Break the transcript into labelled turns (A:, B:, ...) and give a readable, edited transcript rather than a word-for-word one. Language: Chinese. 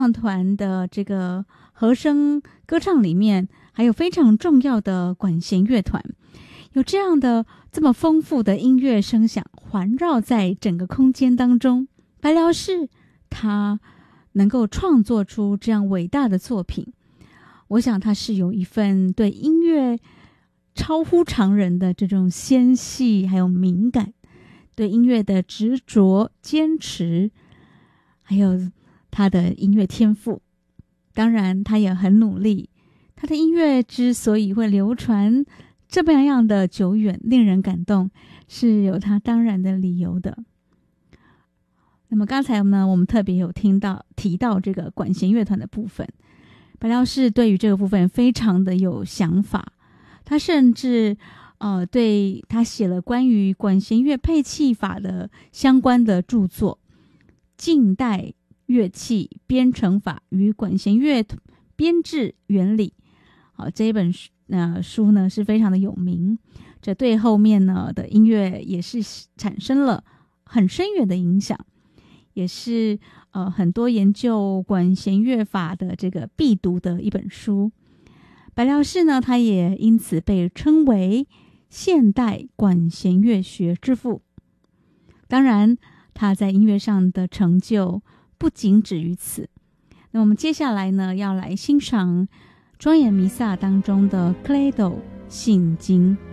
A: 唱团的这个和声歌唱里面，还有非常重要的管弦乐团，有这样的这么丰富的音乐声响环绕在整个空间当中。白辽士他能够创作出这样伟大的作品，我想他是有一份对音乐超乎常人的这种纤细还有敏感，对音乐的执着坚持，还有他的音乐天赋。当然他也很努力，他的音乐之所以会流传这么样的久远，令人感动，是有他当然的理由的。那么刚才呢，我们特别有提到这个管弦乐团的部分，白辽士对于这个部分非常的有想法，他甚至对他写了关于管弦乐配器法的相关的著作《近代乐器编程法与管弦乐编制原理》。这一本书呢是非常的有名，这对后面呢的音乐也是产生了很深远的影响，也是很多研究管弦乐法的这个必读的一本书。白辽士呢，他也因此被称为现代管弦乐学之父。当然他在音乐上的成就不仅止于此。那我们接下来呢，要来欣赏庄严弥撒当中的 Credo 信经。